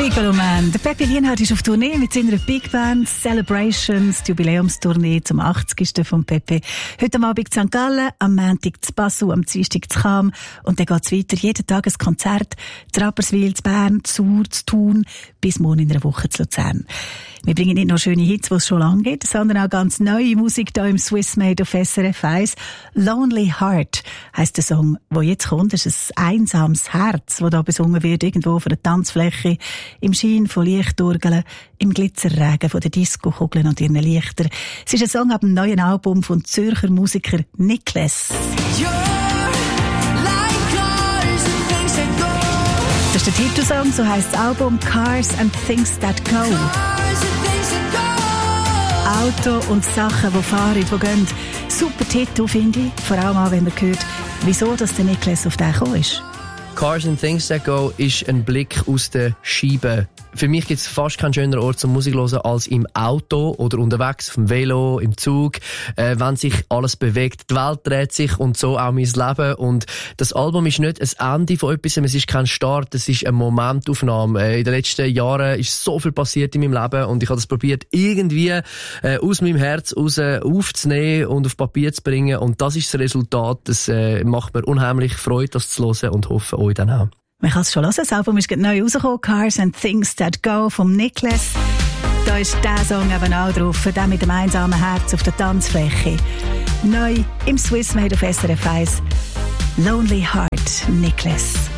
Gigolo-Man. Der Peppi Lienhard ist auf Tournee mit seiner Big Band Celebrations, die Jubiläumstournee zum 80. von Peppi. Heute am Abend in St. Gallen, am Montag zu Basel, am Dienstag zu Cham. Und dann geht's weiter. Jeden Tag ein Konzert. Zu Rapperswil, zu Bern, zu Sur, zu Thun, bis morgen in einer Woche zu Luzern. Wir bringen nicht nur schöne Hits, die es schon lange gibt, sondern auch ganz neue Musik hier im Swiss Made auf SRF 1. Lonely Heart heisst der Song, der jetzt kommt. Das ist ein einsames Herz, das hier besungen wird, irgendwo auf einer Tanzfläche, im Schein von Lichtdurgeln, im Glitzerregen von den Disco-Kugeln und ihren Lichtern. Es ist ein Song ab dem neuen Album vom Zürcher Musiker Niklas. Das ist der Titelsong, so heisst das Album Cars and Things That Go. Auto und Sachen, die fahren, die gehen. Super Titel, finde ich. Vor allem auch, wenn man hört, wieso dass der Niklas auf den gekommen ist. Cars and Things That Go ist ein Blick aus der Scheibe. Für mich gibt es fast keinen schöneren Ort zum Musik hören als im Auto oder unterwegs, auf dem Velo, im Zug, wenn sich alles bewegt. Die Welt dreht sich und so auch mein Leben. Und das Album ist nicht ein Ende von etwas, es ist kein Start, es ist eine Momentaufnahme. In den letzten Jahren ist so viel passiert in meinem Leben und ich habe das probiert, irgendwie aus meinem Herz raus aufzunehmen und auf Papier zu bringen. Und das ist das Resultat. Das macht mir unheimlich Freude, das zu hören und hoffe euch dann auch. Man kann es schon hören, das Album ist gerade neu rausgekommen, Cars and Things That Go vom Niklas. Da ist der Song eben auch drauf, der mit dem einsamen Herz auf der Tanzfläche. Neu im Swiss Made auf SRF 1. Lonely Heart, Niklas.